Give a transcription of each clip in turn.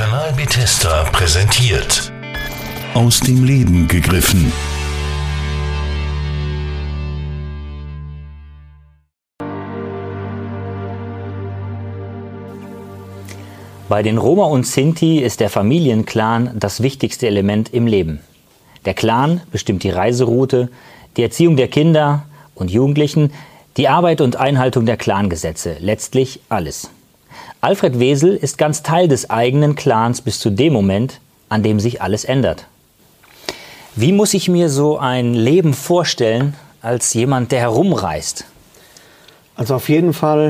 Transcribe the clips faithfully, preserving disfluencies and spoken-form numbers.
Kanal Bethesda präsentiert. Aus dem Leben gegriffen. Bei den Roma und Sinti ist der Familienclan das wichtigste Element im Leben. Der Clan bestimmt die Reiseroute, die Erziehung der Kinder und Jugendlichen, die Arbeit und Einhaltung der Clangesetze, letztlich alles. Alfred Wesel ist ganz Teil des eigenen Clans bis zu dem Moment, an dem sich alles ändert. Wie muss ich mir so ein Leben vorstellen als jemand, der herumreist? Also auf jeden Fall,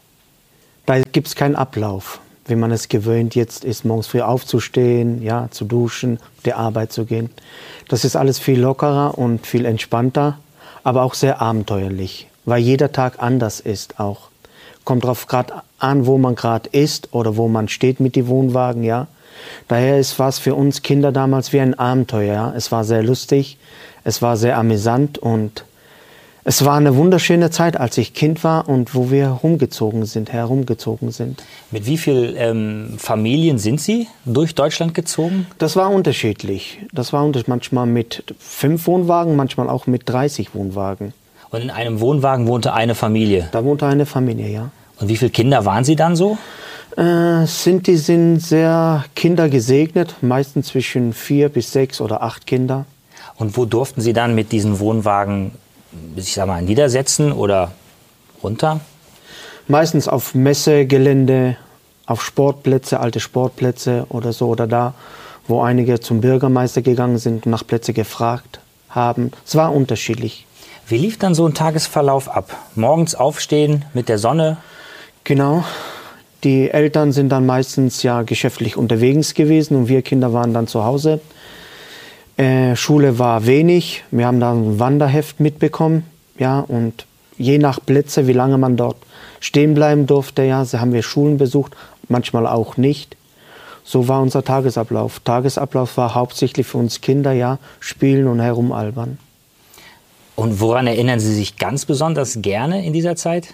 da gibt es keinen Ablauf, wie man es gewöhnt jetzt ist, morgens früh aufzustehen, ja, zu duschen, der Arbeit zu gehen. Das ist alles viel lockerer und viel entspannter, aber auch sehr abenteuerlich, weil jeder Tag anders ist auch. Kommt drauf gerade an, wo man gerade ist oder wo man steht mit den Wohnwagen, ja. Daher ist was für uns Kinder damals wie ein Abenteuer, ja. Es war sehr lustig, es war sehr amüsant und es war eine wunderschöne Zeit, als ich Kind war und wo wir rumgezogen sind, herumgezogen sind. Mit wie vielen ähm, Familien sind Sie durch Deutschland gezogen? Das war unterschiedlich. Das war unterschiedlich. Manchmal mit fünf Wohnwagen, manchmal auch mit dreißig Wohnwagen. Und in einem Wohnwagen wohnte eine Familie? Da wohnte eine Familie, ja. Und wie viele Kinder waren Sie dann so? Äh, Sinti sind sehr kindergesegnet, meistens zwischen vier bis sechs oder acht Kinder. Und wo durften Sie dann mit diesen Wohnwagen, ich sag mal, niedersetzen oder runter? Meistens auf Messegelände, auf Sportplätze, alte Sportplätze oder so. Oder da, wo einige zum Bürgermeister gegangen sind und nach Plätze gefragt haben. Es war unterschiedlich. Wie lief dann so ein Tagesverlauf ab? Morgens aufstehen mit der Sonne? Genau. Die Eltern sind dann meistens ja geschäftlich unterwegs gewesen und wir Kinder waren dann zu Hause. Äh, Schule war wenig. Wir haben dann ein Wanderheft mitbekommen. Ja, und je nach Plätze, wie lange man dort stehen bleiben durfte, ja, so haben wir Schulen besucht, manchmal auch nicht. So war unser Tagesablauf. Tagesablauf war hauptsächlich für uns Kinder, ja, spielen und herumalbern. Und woran erinnern Sie sich ganz besonders gerne in dieser Zeit?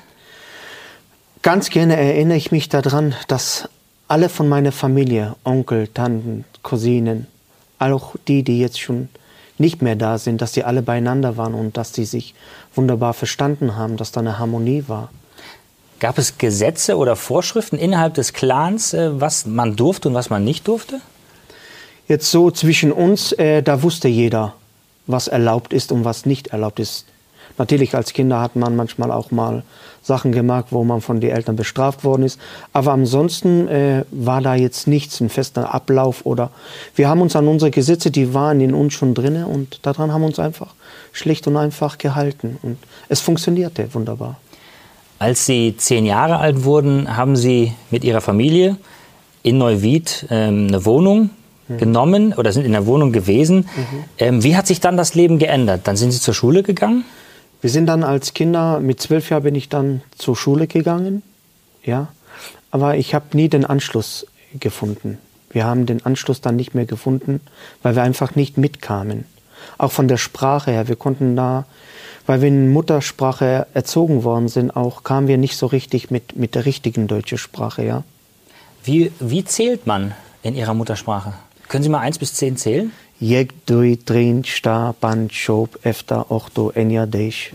Ganz gerne erinnere ich mich daran, dass alle von meiner Familie, Onkel, Tanten, Cousinen, auch die, die jetzt schon nicht mehr da sind, dass die alle beieinander waren und dass die sich wunderbar verstanden haben, dass da eine Harmonie war. Gab es Gesetze oder Vorschriften innerhalb des Clans, was man durfte und was man nicht durfte? Jetzt so zwischen uns, äh, da wusste jeder, was erlaubt ist und was nicht erlaubt ist. Natürlich als Kinder hat man manchmal auch mal Sachen gemacht, wo man von den Eltern bestraft worden ist. Aber ansonsten äh, war da jetzt nichts, ein fester Ablauf. Oder wir haben uns an unsere Gesetze, die waren in uns schon drin und daran haben wir uns einfach schlicht und einfach gehalten. Und es funktionierte wunderbar. Als Sie zehn Jahre alt wurden, haben Sie mit Ihrer Familie in Neuwied ähm, eine Wohnung mhm. genommen oder sind in der Wohnung gewesen. Mhm. Ähm, wie hat sich dann das Leben geändert? Dann sind Sie zur Schule gegangen? Wir sind dann als Kinder, mit zwölf Jahren bin ich dann zur Schule gegangen, ja, aber ich habe nie den Anschluss gefunden. Wir haben den Anschluss dann nicht mehr gefunden, weil wir einfach nicht mitkamen. Auch von der Sprache her, wir konnten da, weil wir in Muttersprache erzogen worden sind, auch kamen wir nicht so richtig mit, mit der richtigen deutschen Sprache, ja. Wie, wie zählt man in Ihrer Muttersprache? Können Sie mal eins bis zehn zählen? Jek, dui, drin, sta, pan, schob, efta, ochto, enja, deish.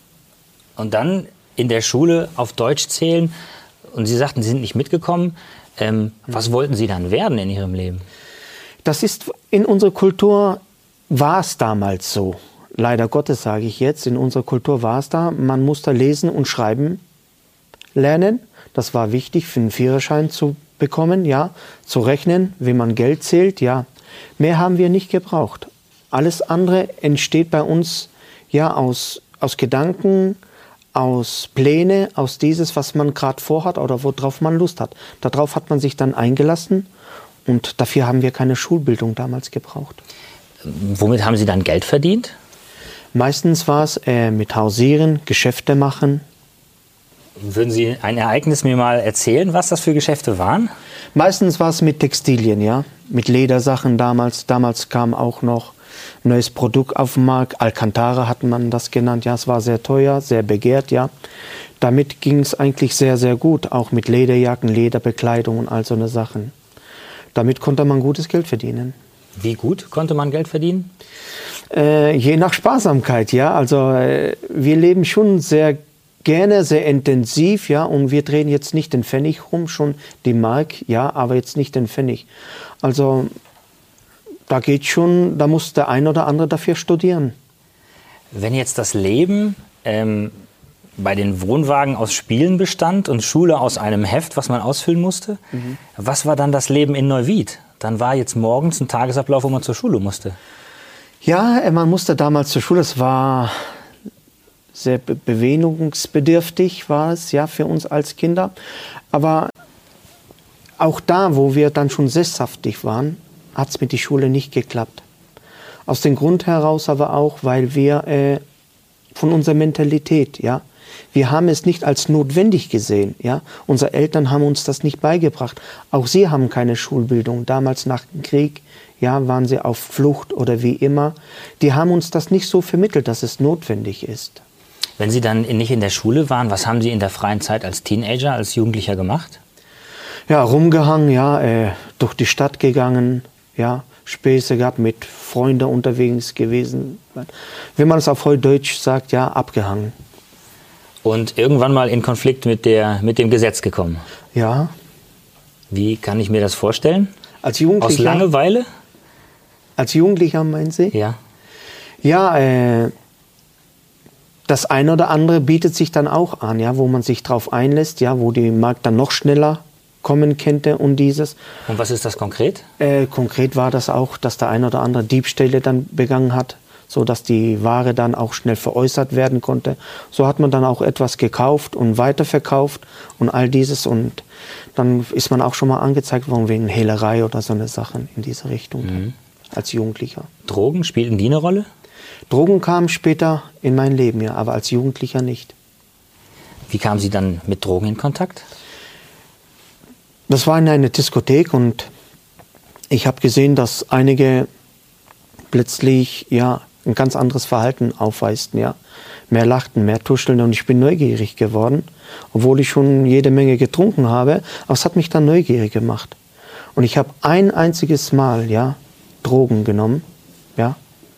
Und dann in der Schule auf Deutsch zählen. Und Sie sagten, Sie sind nicht mitgekommen. Ähm, was wollten Sie dann werden in Ihrem Leben? Das ist in unserer Kultur, war es damals so. Leider Gottes sage ich jetzt, in unserer Kultur war es da. Man musste lesen und schreiben lernen. Das war wichtig, für einen Führerschein zu bekommen, ja, zu rechnen, wie man Geld zählt, ja. Mehr haben wir nicht gebraucht. Alles andere entsteht bei uns ja aus, aus Gedanken, aus Pläne, aus dieses, was man gerade vorhat oder worauf man Lust hat. Darauf hat man sich dann eingelassen und dafür haben wir keine Schulbildung damals gebraucht. Womit haben Sie dann Geld verdient? Meistens war es äh, mit Hausieren, Geschäfte machen. Würden Sie ein Ereignis mir mal erzählen, was das für Geschäfte waren? Meistens war es mit Textilien, ja, mit Ledersachen damals. Damals kam auch noch ein neues Produkt auf den Markt. Alcantara hat man das genannt. Ja, es war sehr teuer, sehr begehrt, ja. Damit ging es eigentlich sehr, sehr gut, auch mit Lederjacken, Lederbekleidung und all so eine Sachen. damit konnte man gutes Geld verdienen. Wie gut konnte man Geld verdienen? Äh, je nach Sparsamkeit, ja. Also äh, wir leben schon sehr gerne, sehr intensiv, ja. Und wir drehen jetzt nicht den Pfennig rum, schon die Mark, ja, aber jetzt nicht den Pfennig. Also da geht schon, da muss der ein oder andere dafür studieren. Wenn jetzt das Leben ähm, bei den Wohnwagen aus Spielen bestand und Schule aus einem Heft, was man ausfüllen musste, mhm. was war dann das Leben in Neuwied? Dann war jetzt morgens ein Tagesablauf, wo man zur Schule musste. Ja, man musste damals zur Schule. Es war sehr be- bewegungsbedürftig, war es ja für uns als Kinder. Aber auch da, wo wir dann schon sesshaftig waren, hat es mit der Schule nicht geklappt. Aus dem Grund heraus aber auch, weil wir äh, von unserer Mentalität, ja, wir haben es nicht als notwendig gesehen, ja. Unsere Eltern haben uns das nicht beigebracht. Auch sie haben keine Schulbildung. Damals nach dem Krieg, ja, waren sie auf Flucht oder wie immer. Die haben uns das nicht so vermittelt, dass es notwendig ist. Wenn Sie dann nicht in der Schule waren, was haben Sie in der freien Zeit als Teenager, als Jugendlicher gemacht? Ja, rumgehangen, ja, äh, durch die Stadt gegangen, ja, Späße gehabt, mit Freunden unterwegs gewesen. Wenn man es auf Hochdeutsch sagt, ja, abgehangen. Und irgendwann mal in Konflikt mit, der, mit dem Gesetz gekommen? Ja. Wie kann ich mir das vorstellen? Als Jugendlicher? Aus Langeweile? Als Jugendlicher, meinen Sie? Ja. Ja, äh, das eine oder andere bietet sich dann auch an, ja, wo man sich drauf einlässt, ja, wo die Markt dann noch schneller kommen könnte und dieses. Und was ist das konkret? Äh, konkret war das auch, dass der eine oder andere Diebstähle dann begangen hat, so dass die Ware dann auch schnell veräußert werden konnte. So hat man dann auch etwas gekauft und weiterverkauft und all dieses. Und dann ist man auch schon mal angezeigt worden wegen Hehlerei oder so eine Sachen in diese Richtung mhm. als Jugendlicher. Drogen, spielten die eine Rolle? Drogen kamen später in mein Leben, ja, aber als Jugendlicher nicht. Wie kamen Sie dann mit Drogen in Kontakt? Das war in einer Diskothek und ich habe gesehen, dass einige plötzlich ja, ein ganz anderes Verhalten aufweisten. Ja. Mehr lachten, mehr tuscheln und ich bin neugierig geworden, obwohl ich schon jede Menge getrunken habe. Aber es hat mich dann neugierig gemacht. Und ich habe ein einziges Mal ja, Drogen genommen. Ja.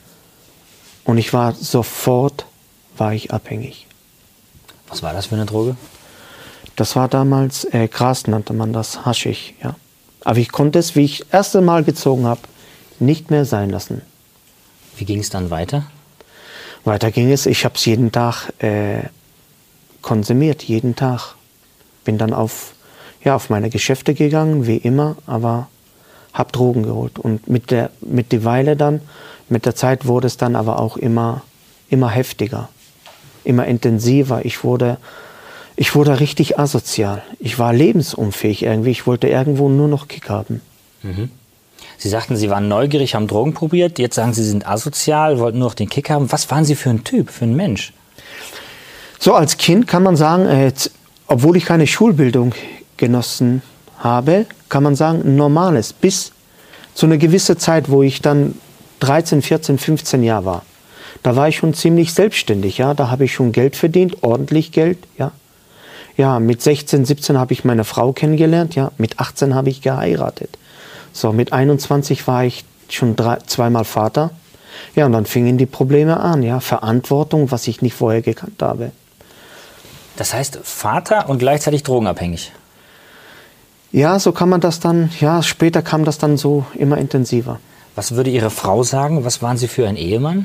Und ich war sofort war ich abhängig. Was war das für eine Droge? Das war damals äh, Gras, nannte man das, Haschich. Ja. Aber ich konnte es, wie ich das erste Mal gezogen habe, nicht mehr sein lassen. Wie ging es dann weiter? Weiter ging es, ich habe es jeden Tag äh, konsumiert, jeden Tag. Bin dann auf, ja, auf meine Geschäfte gegangen, wie immer, aber habe Drogen geholt. Und mit der, mit der Weile dann, mit der Zeit wurde es dann aber auch immer, immer heftiger, immer intensiver. Ich wurde, ich wurde richtig asozial. Ich war lebensunfähig irgendwie. Ich wollte irgendwo nur noch Kick haben. Mhm. Sie sagten, Sie waren neugierig, haben Drogen probiert. Jetzt sagen Sie, Sie sind asozial, wollten nur noch den Kick haben. Was waren Sie für ein Typ, für ein Mensch? So als Kind kann man sagen, äh, obwohl ich keine Schulbildung genossen habe, kann man sagen, ein normales. Bis zu einer gewissen Zeit, wo ich dann dreizehn, vierzehn, fünfzehn Jahre war. Da war ich schon ziemlich selbstständig. Ja? Da habe ich schon Geld verdient, ordentlich Geld. Ja, ja mit sechzehn, siebzehn habe ich meine Frau kennengelernt. Ja? Mit achtzehn habe ich geheiratet. So, mit einundzwanzig war ich schon drei, zweimal Vater. Ja, und dann fingen die Probleme an. Ja? Verantwortung, was ich nicht vorher gekannt habe. Das heißt, Vater und gleichzeitig drogenabhängig? Ja, so kann man das dann, ja, später kam das dann so immer intensiver. Was würde Ihre Frau sagen? Was waren Sie für ein Ehemann?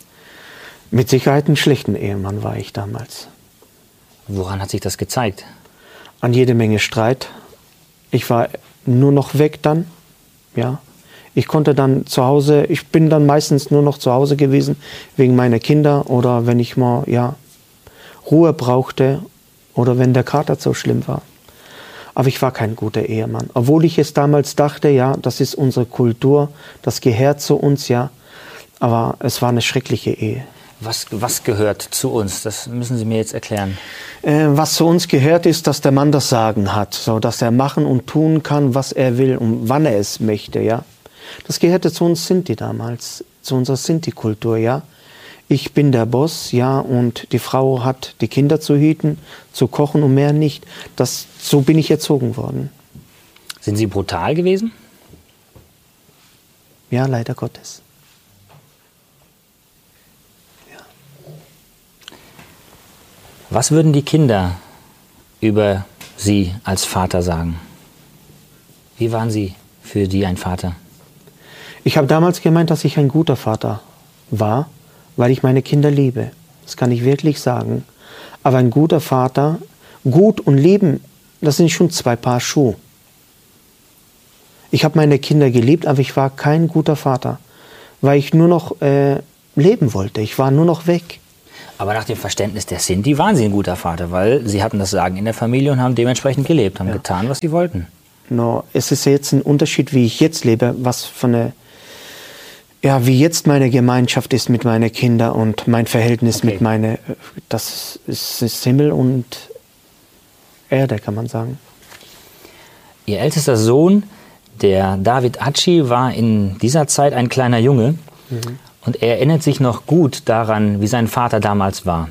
Mit Sicherheit einen schlechten Ehemann war ich damals. Woran hat sich das gezeigt? An jede Menge Streit. Ich war nur noch weg dann, ja. Ich konnte dann zu Hause, ich bin dann meistens nur noch zu Hause gewesen, wegen meiner Kinder oder wenn ich mal, ja, Ruhe brauchte oder wenn der Kater so schlimm war. Aber ich war kein guter Ehemann. Obwohl ich es damals dachte, ja, das ist unsere Kultur, das gehört zu uns, ja. Aber es war eine schreckliche Ehe. Was, was gehört zu uns? Das müssen Sie mir jetzt erklären. Äh, was zu uns gehört, ist, dass der Mann das Sagen hat. So, dass er machen und tun kann, was er will und wann er es möchte, ja. Das gehörte zu uns Sinti damals, zu unserer Sinti-Kultur, ja. Ich bin der Boss, ja, und die Frau hat die Kinder zu hüten, zu kochen und mehr nicht. Das, so bin ich erzogen worden. Sind Sie brutal gewesen? Ja, leider Gottes. Ja. Was würden die Kinder über Sie als Vater sagen? Wie waren Sie für die ein Vater? Ich habe damals gemeint, dass ich ein guter Vater war, weil ich meine Kinder liebe. Das kann ich wirklich sagen. Aber ein guter Vater, gut und lieben, das sind schon zwei Paar Schuhe. Ich habe meine Kinder geliebt, aber ich war kein guter Vater, weil ich nur noch äh, leben wollte. Ich war nur noch weg. Aber nach dem Verständnis der Sinti waren Sie ein guter Vater, weil Sie hatten das Sagen in der Familie und haben dementsprechend gelebt, haben ja. getan, was Sie wollten. No, es ist jetzt ein Unterschied, wie ich jetzt lebe, was für eine, ja, wie jetzt meine Gemeinschaft ist mit meinen Kindern und mein Verhältnis okay. mit meinen, das ist, ist Himmel und Erde, kann man sagen. Ihr ältester Sohn, der David Hatschi, war in dieser Zeit ein kleiner Junge mhm. und er erinnert sich noch gut daran, wie sein Vater damals war.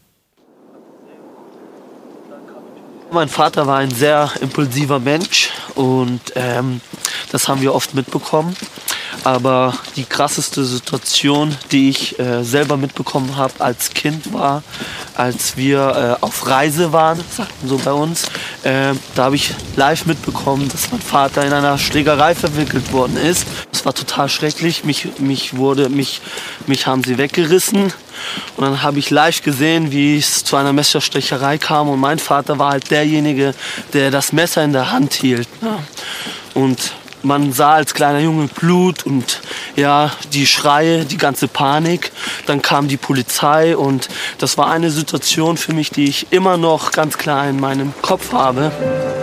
Mein Vater war ein sehr impulsiver Mensch und ähm, das haben wir oft mitbekommen. Aber die krasseste Situation, die ich äh, selber mitbekommen habe als Kind, war, als wir äh, auf Reise waren, sagten so bei uns. Äh, da habe ich live mitbekommen, dass mein Vater in einer Schlägerei verwickelt worden ist. Das war total schrecklich. Mich, mich, wurde, mich, mich haben sie weggerissen. Und dann habe ich live gesehen, wie es zu einer Messerstecherei kam. Und mein Vater war halt derjenige, der das Messer in der Hand hielt. Ja. Und man sah als kleiner Junge Blut und ja, die Schreie, die ganze Panik. Dann kam die Polizei und das war eine Situation für mich, die ich immer noch ganz klar in meinem Kopf habe.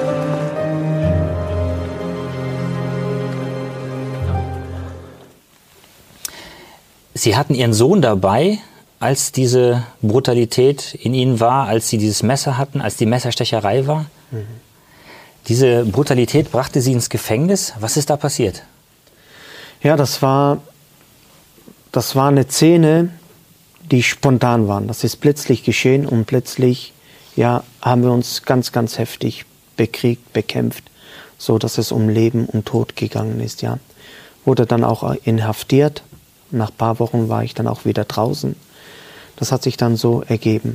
Sie hatten Ihren Sohn dabei, als diese Brutalität in Ihnen war, als Sie dieses Messer hatten, als die Messerstecherei war? Mhm. Diese Brutalität brachte Sie ins Gefängnis. Was ist da passiert? Ja, das war, das war eine Szene, die spontan war. Das ist plötzlich geschehen und plötzlich ja, haben wir uns ganz, ganz heftig bekriegt, bekämpft, so dass es um Leben und Tod gegangen ist. Ja. Wurde dann auch inhaftiert. Nach ein paar Wochen war ich dann auch wieder draußen. Das hat sich dann so ergeben.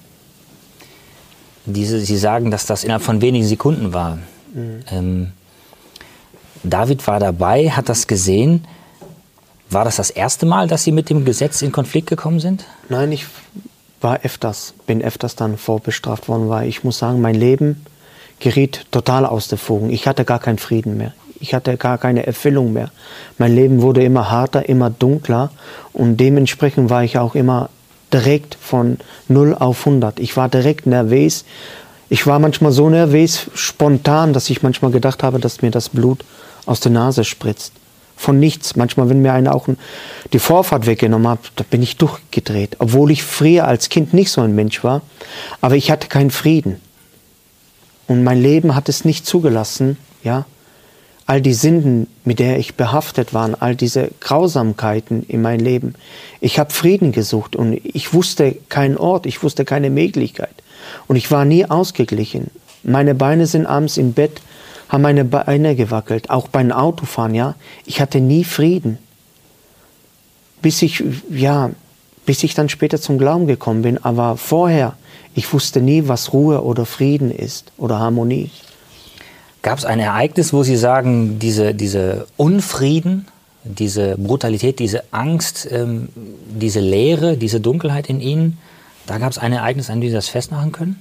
Diese, Sie sagen, dass das innerhalb von wenigen Sekunden war. Mhm. Ähm, David war dabei, hat das gesehen. War das das erste Mal, dass Sie mit dem Gesetz in Konflikt gekommen sind? Nein, ich war öfters, bin öfters dann vorbestraft worden, weil ich muss sagen, mein Leben geriet total aus der Fugen. Ich hatte gar keinen Frieden mehr. Ich hatte gar keine Erfüllung mehr. Mein Leben wurde immer harter, immer dunkler und dementsprechend war ich auch immer direkt von null auf hundert. Ich war direkt nervös. Ich war manchmal so nervös, spontan, dass ich manchmal gedacht habe, dass mir das Blut aus der Nase spritzt. Von nichts. Manchmal, wenn mir einer auch die Vorfahrt weggenommen hat, da bin ich durchgedreht. Obwohl ich früher als Kind nicht so ein Mensch war. Aber ich hatte keinen Frieden. Und mein Leben hat es nicht zugelassen, ja. All die Sünden, mit der ich behaftet war, all diese Grausamkeiten in meinem Leben. Ich habe Frieden gesucht und ich wusste keinen Ort, ich wusste keine Möglichkeit. Und ich war nie ausgeglichen. Meine Beine sind abends im Bett, haben meine Beine gewackelt, auch beim Autofahren, ja. Ich hatte nie Frieden. Bis ich, ja, bis ich dann später zum Glauben gekommen bin. Aber vorher, ich wusste nie, was Ruhe oder Frieden ist oder Harmonie. Gab es ein Ereignis, wo Sie sagen, diese, diese Unfrieden, diese Brutalität, diese Angst, ähm, diese Leere, diese Dunkelheit in Ihnen, da gab es ein Ereignis, an dem Sie das festmachen können?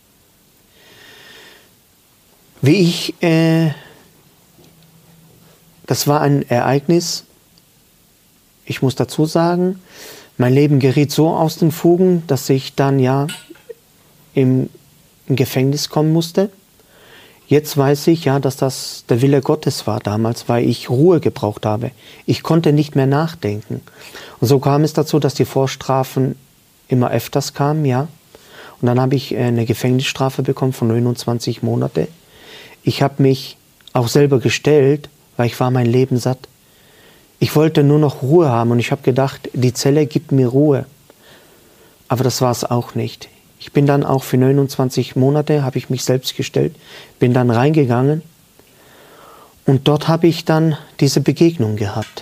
Wie ich, äh, das war ein Ereignis, ich muss dazu sagen, mein Leben geriet so aus den Fugen, dass ich dann ja im, im Gefängnis kommen musste. Jetzt weiß ich ja, dass das der Wille Gottes war damals, weil ich Ruhe gebraucht habe. Ich konnte nicht mehr nachdenken. Und so kam es dazu, dass die Vorstrafen immer öfters kamen, ja. Und dann habe ich eine Gefängnisstrafe bekommen von neunundzwanzig Monate. Ich habe mich auch selber gestellt, weil ich war mein Leben satt. Ich wollte nur noch Ruhe haben und ich habe gedacht, die Zelle gibt mir Ruhe. Aber das war es auch nicht. Ich bin dann auch für neunundzwanzig Monate, habe ich mich selbst gestellt, bin dann reingegangen und dort habe ich dann diese Begegnung gehabt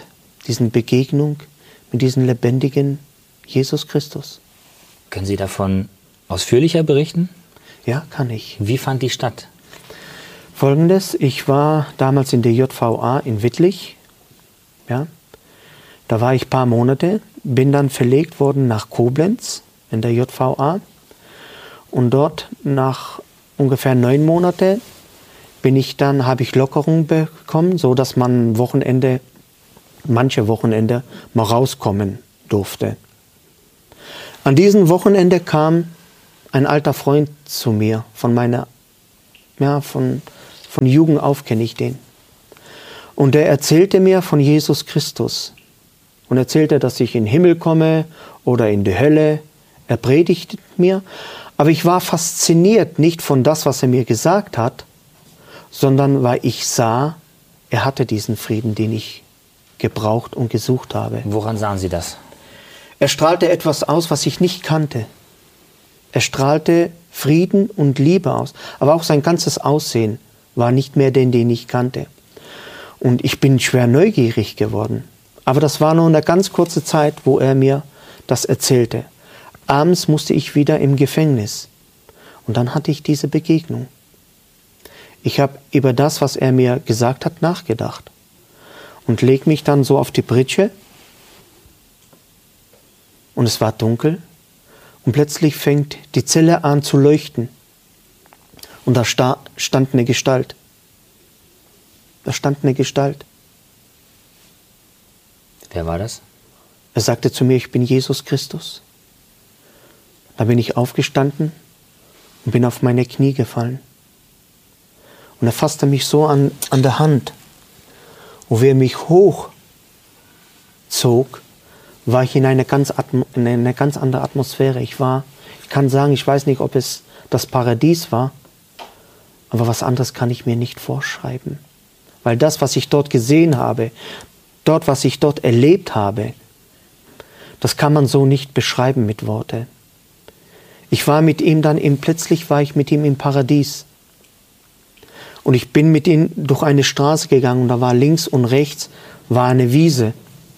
diesen Begegnung mit diesem lebendigen Jesus Christus. Können Sie davon ausführlicher berichten? Ja, kann ich. Wie fand die statt? Folgendes, ich war damals in der J V A in Wittlich. Ja, da war ich ein paar Monate, bin dann verlegt worden nach Koblenz in der J V A. Und dort nach ungefähr neun Monaten bin ich dann, habe ich Lockerung bekommen, so dass man Wochenende, manche Wochenende mal rauskommen durfte. An diesem Wochenende kam ein alter Freund zu mir, von meiner, ja, von, von Jugend auf kenne ich den. Und er erzählte mir von Jesus Christus und erzählte, dass ich in den Himmel komme oder in die Hölle. Er predigte mir, aber ich war fasziniert nicht von das, was er mir gesagt hat, sondern weil ich sah, er hatte diesen Frieden, den ich gebraucht und gesucht habe. Woran sahen Sie das? Er strahlte etwas aus, was ich nicht kannte. Er strahlte Frieden und Liebe aus, aber auch sein ganzes Aussehen war nicht mehr den, den ich kannte. Und ich bin schwer neugierig geworden. Aber das war nur eine ganz kurze Zeit, wo er mir das erzählte. Abends musste ich wieder im Gefängnis. Und dann hatte ich diese Begegnung. Ich habe über das, was er mir gesagt hat, nachgedacht. Und leg mich dann so auf die Pritsche. Und es war dunkel. Und plötzlich fängt die Zelle an zu leuchten. Und da sta- stand eine Gestalt. Da stand eine Gestalt. Wer war das? Er sagte zu mir, ich bin Jesus Christus. Da bin ich aufgestanden und bin auf meine Knie gefallen. Und er fasste mich so an, an der Hand. Und wie er mich hochzog, war ich in eine ganz, Atmo- in eine ganz andere Atmosphäre. Ich war, ich kann sagen, ich weiß nicht, ob es das Paradies war, aber was anderes kann ich mir nicht vorschreiben. Weil das, was ich dort gesehen habe, dort, was ich dort erlebt habe, das kann man so nicht beschreiben mit Worten. Ich war mit ihm dann, im, plötzlich war ich mit ihm im Paradies. Und ich bin mit ihm durch eine Straße gegangen und da war links und rechts war eine Wiese.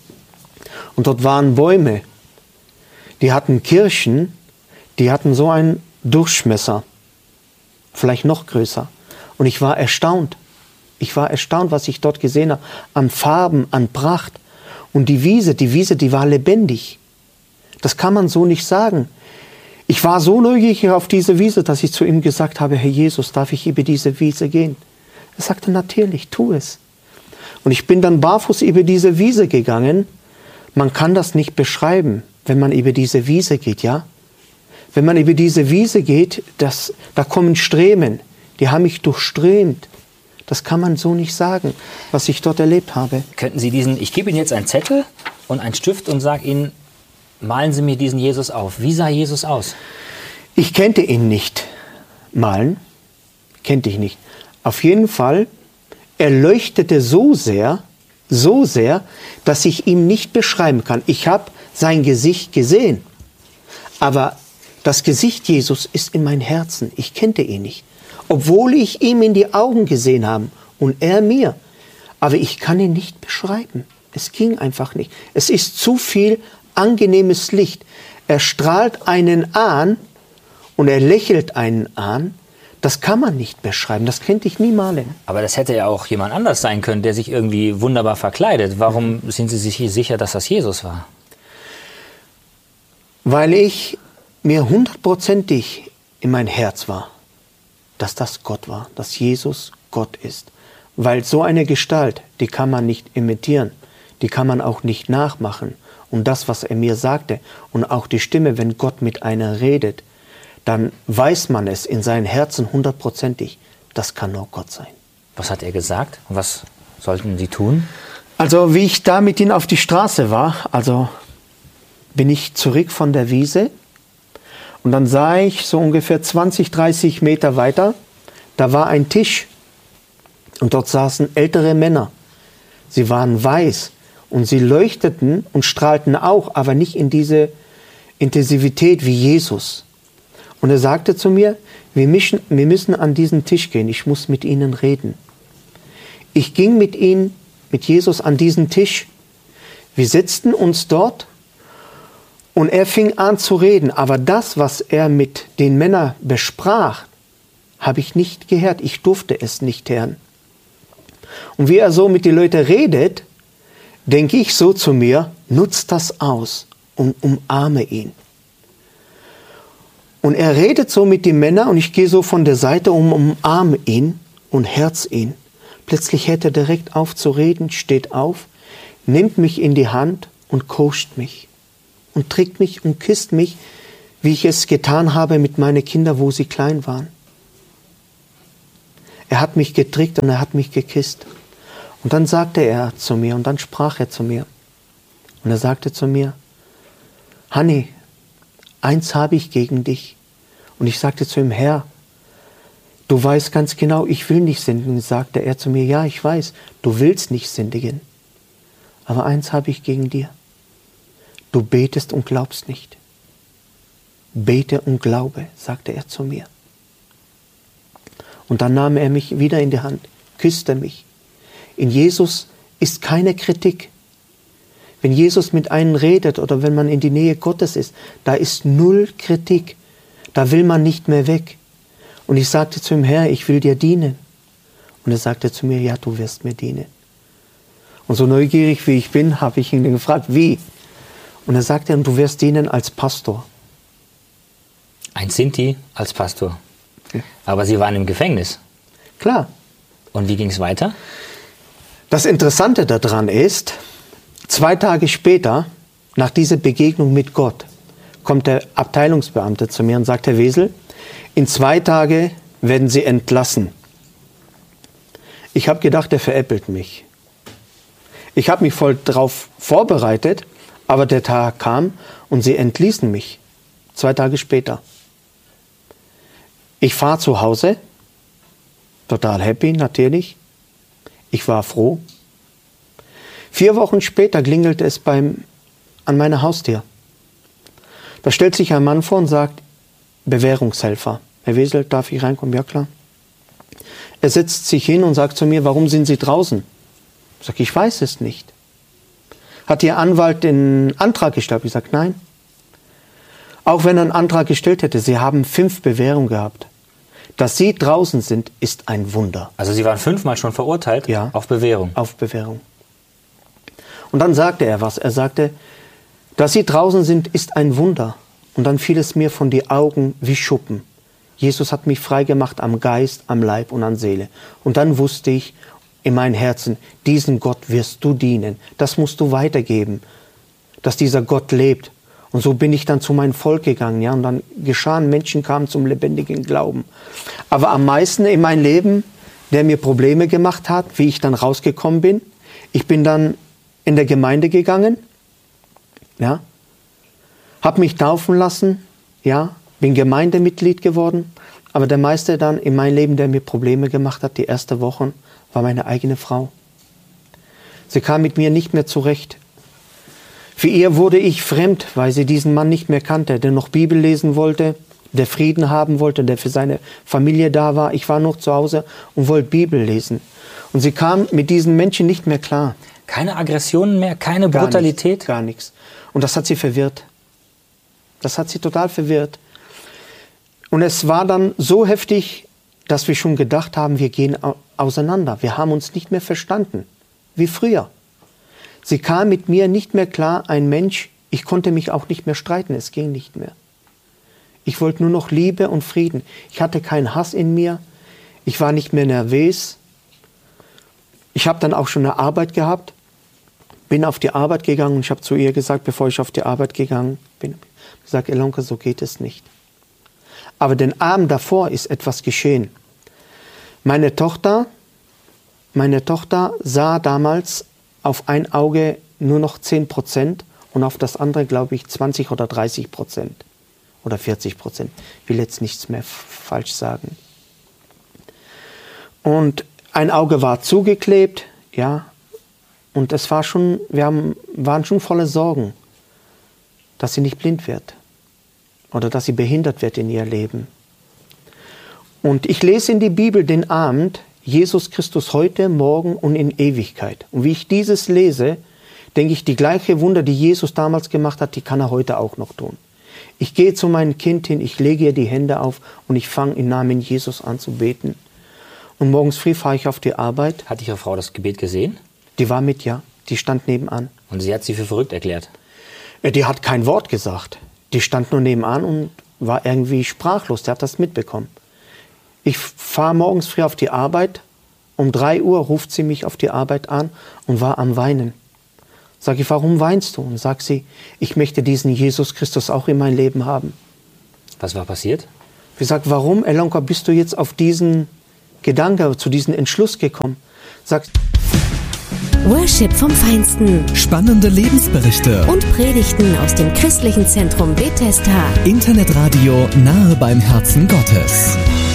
Und dort waren Bäume. Die hatten Kirschen, die hatten so einen Durchmesser, vielleicht noch größer. Und ich war erstaunt. Ich war erstaunt, was ich dort gesehen habe, an Farben, an Pracht. Und die Wiese, die Wiese, die war lebendig. Das kann man so nicht sagen. Ich war so neugierig auf diese Wiese, dass ich zu ihm gesagt habe, Herr Jesus, darf ich über diese Wiese gehen? Er sagte, natürlich, tu es. Und ich bin dann barfuß über diese Wiese gegangen. Man kann das nicht beschreiben, wenn man über diese Wiese geht, ja? Wenn man über diese Wiese geht, das, da kommen Strömen, die haben mich durchströmt. Das kann man so nicht sagen, was ich dort erlebt habe. Könnten Sie diesen, ich gebe Ihnen jetzt einen Zettel und einen Stift und sage Ihnen, malen Sie mir diesen Jesus auf. Wie sah Jesus aus? Ich kannte ihn nicht. Malen kannte ich nicht. Auf jeden Fall, er leuchtete so sehr, so sehr, dass ich ihn nicht beschreiben kann. Ich habe sein Gesicht gesehen, aber das Gesicht Jesus ist in meinem Herzen. Ich kannte ihn nicht, obwohl ich ihm in die Augen gesehen habe und er mir. Aber ich kann ihn nicht beschreiben. Es ging einfach nicht. Es ist zu viel angenehmes Licht. Er strahlt einen an und er lächelt einen an. Das kann man nicht beschreiben. Das könnte ich nie malen. Aber das hätte ja auch jemand anders sein können, der sich irgendwie wunderbar verkleidet. Warum sind Sie sich sicher, dass das Jesus war? Weil ich mir hundertprozentig in mein Herz war, dass das Gott war, dass Jesus Gott ist. Weil so eine Gestalt, die kann man nicht imitieren, die kann man auch nicht nachmachen. Und das, was er mir sagte und auch die Stimme, wenn Gott mit einer redet, dann weiß man es in seinem Herzen hundertprozentig, das kann nur Gott sein. Was hat er gesagt? Was sollten Sie tun? Also wie ich da mit ihm auf die Straße war, also bin ich zurück von der Wiese und dann sah ich so ungefähr zwanzig, dreißig Meter weiter, da war ein Tisch und dort saßen ältere Männer. Sie waren weiß und sie leuchteten und strahlten auch, aber nicht in diese Intensivität wie Jesus. Und er sagte zu mir, wir müssen, wir müssen an diesen Tisch gehen, ich muss mit ihnen reden. Ich ging mit ihnen, mit Jesus an diesen Tisch. Wir setzten uns dort und er fing an zu reden. Aber das, was er mit den Männern besprach, habe ich nicht gehört. Ich durfte es nicht hören. Und wie er so mit den Leuten redet, denke ich so zu mir, nutzt das aus und umarme ihn. Und er redet so mit den Männern und ich gehe so von der Seite und umarme ihn und herz ihn. Plötzlich hört er direkt auf zu reden, steht auf, nimmt mich in die Hand und coacht mich und trägt mich und küsst mich, wie ich es getan habe mit meinen Kindern, wo sie klein waren. Er hat mich getrickt und er hat mich geküsst. Und dann sagte er zu mir und dann sprach er zu mir. Und er sagte zu mir, Hanni, eins habe ich gegen dich. Und ich sagte zu ihm, Herr, du weißt ganz genau, ich will nicht sündigen. Sagte er zu mir, ja, ich weiß, du willst nicht sündigen. Aber eins habe ich gegen dir. Du betest und glaubst nicht. Bete und glaube, sagte er zu mir. Und dann nahm er mich wieder in die Hand, küsste mich. In Jesus ist keine Kritik. Wenn Jesus mit einem redet oder wenn man in die Nähe Gottes ist, da ist null Kritik. Da will man nicht mehr weg. Und ich sagte zu ihm, Herr, ich will dir dienen. Und er sagte zu mir, ja, du wirst mir dienen. Und so neugierig wie ich bin, habe ich ihn gefragt, wie? Und er sagte, du wirst dienen als Pastor. Ein Sinti als Pastor. Ja. Aber Sie waren im Gefängnis. Klar. Und wie ging es weiter? Das Interessante daran ist, zwei Tage später, nach dieser Begegnung mit Gott, kommt der Abteilungsbeamte zu mir und sagt, Herr Wesel, in zwei Tagen werden Sie entlassen. Ich habe gedacht, er veräppelt mich. Ich habe mich voll darauf vorbereitet, aber der Tag kam und sie entließen mich. Zwei Tage später. Ich fahre zu Hause, total happy natürlich. Ich war froh. Vier Wochen später klingelt es beim, an meiner Haustür. Da stellt sich ein Mann vor und sagt, Bewährungshelfer. Herr Wesel, darf ich reinkommen? Ja, klar. Er setzt sich hin und sagt zu mir, warum sind Sie draußen? Ich sage, ich weiß es nicht. Hat Ihr Anwalt den Antrag gestellt? Ich sage, nein. Auch wenn er einen Antrag gestellt hätte, Sie haben fünf Bewährungen gehabt. Dass Sie draußen sind, ist ein Wunder. Also Sie waren fünfmal schon verurteilt? Ja. Auf Bewährung? Auf Bewährung. Und dann sagte er was. Er sagte, dass Sie draußen sind, ist ein Wunder. Und dann fiel es mir von den Augen wie Schuppen. Jesus hat mich freigemacht am Geist, am Leib und an Seele. Und dann wusste ich in meinem Herzen, diesen Gott wirst du dienen. Das musst du weitergeben, dass dieser Gott lebt. Und so bin ich dann zu meinem Volk gegangen. Ja? Und dann geschahen, Menschen kamen zum lebendigen Glauben. Aber am meisten in meinem Leben, der mir Probleme gemacht hat, wie ich dann rausgekommen bin, ich bin dann in der Gemeinde gegangen, ja, habe mich taufen lassen, ja, bin Gemeindemitglied geworden, aber der meiste dann in meinem Leben, der mir Probleme gemacht hat, die ersten Wochen, war meine eigene Frau. Sie kam mit mir nicht mehr zurecht. Für ihr wurde ich fremd, weil sie diesen Mann nicht mehr kannte, der noch Bibel lesen wollte, der Frieden haben wollte, der für seine Familie da war. Ich war noch zu Hause und wollte Bibel lesen. Und sie kam mit diesen Menschen nicht mehr klar. Keine Aggressionen mehr, keine Gar Brutalität? Nichts, gar nichts. Und das hat sie verwirrt. Das hat sie total verwirrt. Und es war dann so heftig, dass wir schon gedacht haben, wir gehen auseinander. Wir haben uns nicht mehr verstanden, wie früher. Sie kam mit mir nicht mehr klar, ein Mensch, ich konnte mich auch nicht mehr streiten, es ging nicht mehr. Ich wollte nur noch Liebe und Frieden. Ich hatte keinen Hass in mir, ich war nicht mehr nervös. Ich habe dann auch schon eine Arbeit gehabt, bin auf die Arbeit gegangen und ich habe zu ihr gesagt, bevor ich auf die Arbeit gegangen bin, gesagt, Elonka, so geht es nicht. Aber den Abend davor ist etwas geschehen. Meine Tochter, meine Tochter sah damals auf ein Auge nur noch zehn Prozent und auf das andere, glaube ich, zwanzig oder dreißig Prozent oder vierzig Prozent. Ich will jetzt nichts mehr falsch sagen. Und ein Auge war zugeklebt, ja, und es war schon, wir haben, waren schon voller Sorgen, dass sie nicht blind wird oder dass sie behindert wird in ihr Leben. Und ich lese in die Bibel den Abend, Jesus Christus heute, morgen und in Ewigkeit. Und wie ich dieses lese, denke ich, die gleiche Wunder, die Jesus damals gemacht hat, die kann er heute auch noch tun. Ich gehe zu meinem Kind hin, ich lege ihr die Hände auf und ich fange im Namen Jesus an zu beten. Und morgens früh fahre ich auf die Arbeit. Hat Ihre Frau das Gebet gesehen? Die war mit, ja. Die stand nebenan. Und sie hat Sie für verrückt erklärt? Die hat kein Wort gesagt. Die stand nur nebenan und war irgendwie sprachlos. Der hat das mitbekommen. Ich fahre morgens früh auf die Arbeit. Um drei Uhr ruft sie mich auf die Arbeit an und war am Weinen. Sag ich, warum weinst du? Und sagt sie, ich möchte diesen Jesus Christus auch in mein Leben haben. Was war passiert? Ich sag, warum, Elonka, bist du jetzt auf diesen Gedanke, zu diesem Entschluss gekommen? Sagt, Worship vom Feinsten. Spannende Lebensberichte. Und Predigten aus dem christlichen Zentrum Bethesda. Internetradio nahe beim Herzen Gottes.